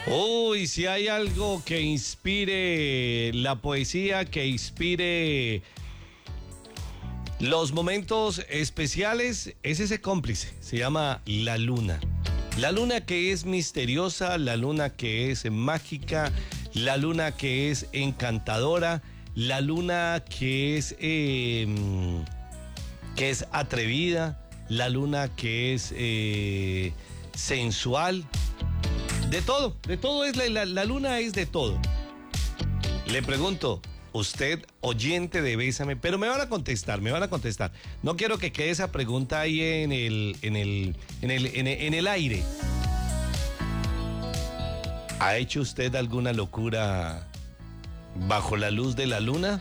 Uy, si hay algo que inspire la poesía, que inspire los momentos especiales, es ese cómplice, se llama la luna. La luna que es misteriosa, la luna que es mágica, la luna que es encantadora, la luna que es atrevida, la luna que es sensual. De todo es la luna es de todo. Le pregunto, usted, oyente de Bésame, pero me van a contestar. No quiero que quede esa pregunta ahí en el aire. ¿Ha hecho usted alguna locura bajo la luz de la luna?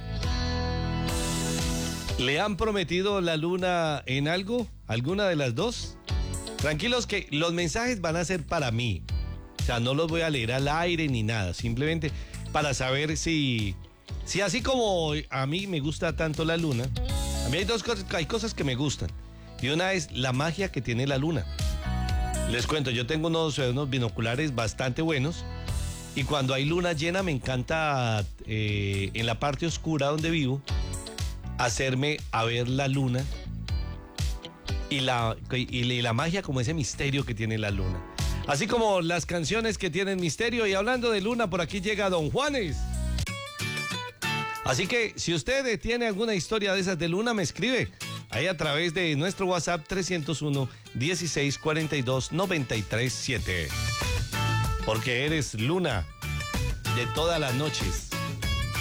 ¿Le han prometido la luna en algo? ¿Alguna de las dos? Tranquilos que los mensajes van a ser para mí. O sea, no los voy a leer al aire ni nada, simplemente para saber si así como a mí me gusta tanto la luna, a mí hay cosas que me gustan. Y una es la magia que tiene la luna. Les cuento, yo tengo unos binoculares bastante buenos y cuando hay luna llena me encanta en la parte oscura donde vivo hacerme a ver la luna y la magia, como ese misterio que tiene la luna. Así como las canciones que tienen misterio. Y hablando de luna, por aquí llega Don Juanes. Así que si usted tiene alguna historia de esas de luna, me escribe ahí a través de nuestro WhatsApp 301-1642-937. Porque eres luna de todas las noches.